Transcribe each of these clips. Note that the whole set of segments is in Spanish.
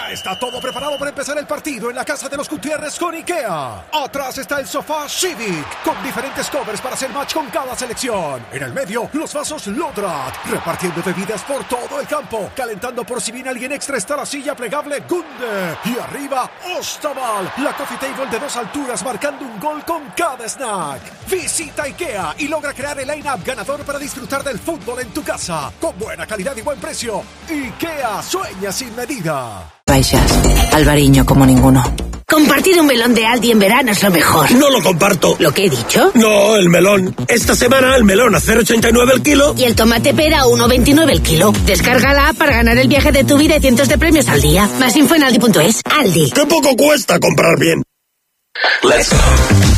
Ya está todo preparado para empezar el partido en la casa de los Gutiérrez con IKEA. Atrás está el sofá Civic, con diferentes covers para hacer match con cada selección. En el medio, los vasos Lodrat, repartiendo bebidas por todo el campo. Calentando por si viene alguien extra está la silla plegable Gunde. Y arriba, Ostaval, la coffee table de 2 alturas marcando un gol con cada snack. Visita IKEA y logra crear el line-up ganador para disfrutar del fútbol en tu casa. Con buena calidad y buen precio. IKEA, sueña sin medida. Baixas, Alvariño como ninguno. Compartir un melón de Aldi en verano es lo mejor. No lo comparto. ¿Lo que he dicho? No, el melón. Esta semana el melón a 0,89 el kilo. Y el tomate pera a 1,29 el kilo. Descárgala para ganar el viaje de tu vida y cientos de premios al día. Más info en aldi.es. Aldi. ¡Qué poco cuesta comprar bien! Let's go.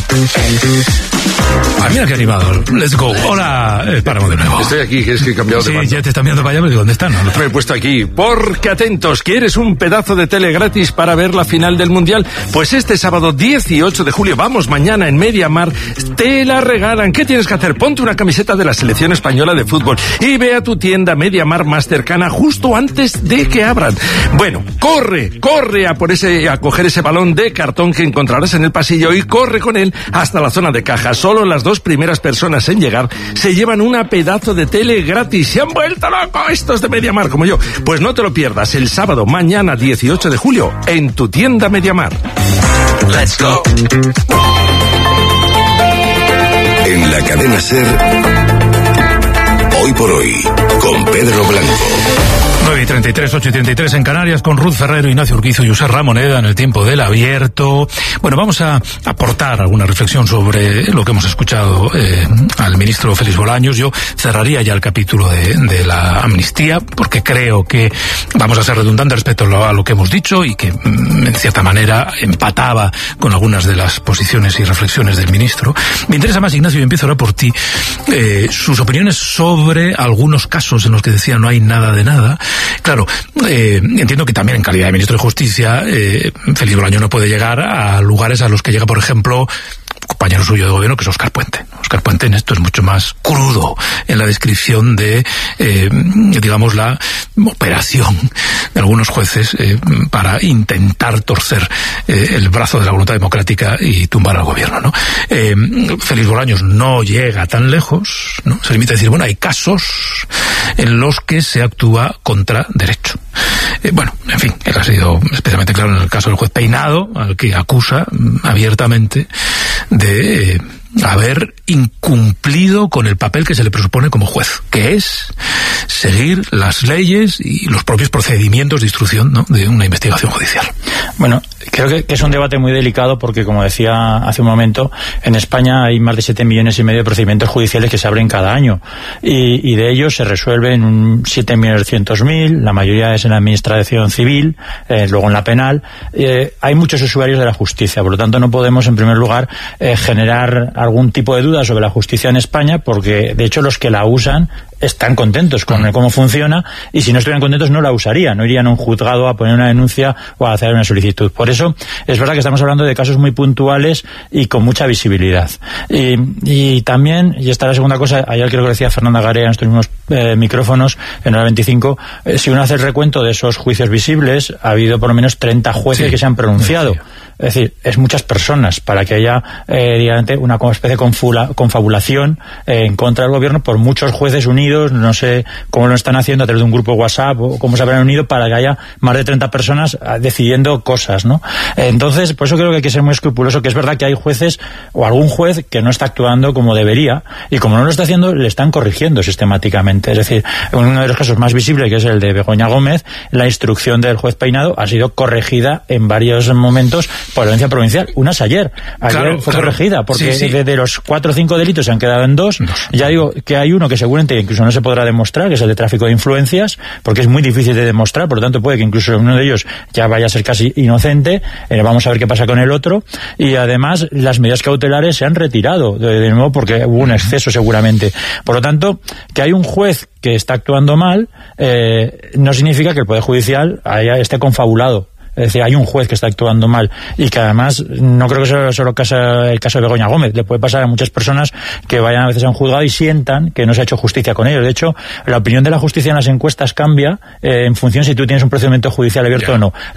Ah, mira qué animador. Let's go. Hola, paramos de nuevo. Estoy aquí, que es que he cambiado de banda. Sí, ya te están mirando para allá, pero ¿dónde están? Me he puesto aquí, porque atentos, ¿quieres un pedazo de tele gratis para ver la final del Mundial? Pues este sábado 18 de julio, vamos, mañana en MediaMarkt, te la regalan. ¿Qué tienes que hacer? Ponte una camiseta de la selección española de fútbol y ve a tu tienda MediaMarkt más cercana justo antes de que abran. Bueno, corre a coger ese balón de cartón que encontrarás en el pasillo y corre con él hasta la zona de caja. Solo las 2 primeras personas en llegar se llevan una pedazo de tele gratis. Se han vuelto locos estos de MediaMarkt como yo. Pues no te lo pierdas el sábado, mañana 18 de julio, en tu tienda MediaMarkt. Let's go. En la cadena SER, Hoy por Hoy, con Pedro Blanco. 9:33, 8:33 en Canarias, con Ruth Ferrero, Ignacio Urquizo y José Ramoneda en el tiempo del abierto. Bueno, vamos a aportar alguna reflexión sobre lo que hemos escuchado al ministro Félix Bolaños. Yo cerraría ya el capítulo de la amnistía, porque creo que vamos a ser redundantes respecto a lo que hemos dicho y que en cierta manera empataba con algunas de las posiciones y reflexiones del ministro. Me interesa más, Ignacio, y empiezo ahora por ti, sus opiniones sobre algunos casos en los que decía no hay nada de nada. Claro, entiendo que también en calidad de ministro de Justicia, Félix Bolaños no puede llegar a lugares a los que llega, por ejemplo, compañero suyo de gobierno, que es Óscar Puente. Óscar Puente en esto es mucho más crudo en la descripción de, digamos, la operación de algunos jueces para intentar torcer el brazo de la voluntad democrática y tumbar al gobierno, ¿no? Félix Bolaños no llega tan lejos, ¿no? Se limita a decir, bueno, hay casos en los que se actúa contra derecho. Bueno, en fin, él ha sido especialmente claro en el caso del juez Peinado, al que acusa abiertamente de haber incumplido con el papel que se le presupone como juez, que es seguir las leyes y los propios procedimientos de instrucción, ¿no?, de una investigación judicial. Bueno, creo que es un debate muy delicado porque, como decía hace un momento, en España hay más de 7,5 millones de procedimientos judiciales que se abren cada año y de ellos se resuelven 7.900.000, la mayoría es en la administración civil, luego en la penal. Hay muchos usuarios de la justicia, por lo tanto no podemos en primer lugar generar algún tipo de duda sobre la justicia en España, porque de hecho los que la usan están contentos con cómo funciona, y si no estuvieran contentos no la usarían, no irían a un juzgado a poner una denuncia o a hacer una solicitud. Por eso es verdad que estamos hablando de casos muy puntuales y con mucha visibilidad. Y también, y esta es la segunda cosa, ayer creo que decía Fernanda Garea en estos mismos micrófonos, en el 25, si uno hace el recuento de esos juicios visibles, ha habido por lo menos 30 jueces que se han pronunciado. Es decir, es muchas personas para que haya una especie de confabulación en contra del gobierno por muchos jueces unidos. No sé cómo lo están haciendo a través de un grupo WhatsApp o cómo se habrán unido para que haya más de 30 personas decidiendo cosas, ¿no? Entonces, por eso creo que hay que ser muy escrupuloso, que es verdad que hay jueces o algún juez que no está actuando como debería, y como no lo está haciendo, le están corrigiendo sistemáticamente. Es decir, en uno de los casos más visibles, que es el de Begoña Gómez, la instrucción del juez Peinado ha sido corregida en varios momentos por la audiencia provincial. Unas ayer fue corregida, porque de los 4 o 5 delitos se han quedado en 2. Ya digo que hay uno que seguramente incluso no se podrá demostrar, que es el de tráfico de influencias, porque es muy difícil de demostrar, por lo tanto puede que incluso uno de ellos ya vaya a ser casi inocente. Vamos a ver qué pasa con el otro. Y además las medidas cautelares se han retirado de nuevo porque hubo un exceso seguramente. Por lo tanto, que hay un juez que está actuando mal no significa que el Poder Judicial esté confabulado. Es decir, hay un juez que está actuando mal, y que además no creo que sea solo el caso de Begoña Gómez. Le puede pasar a muchas personas que vayan a veces a un juzgado y sientan que no se ha hecho justicia con ellos. De hecho, la opinión de la justicia en las encuestas cambia en función si tú tienes un procedimiento judicial abierto o no.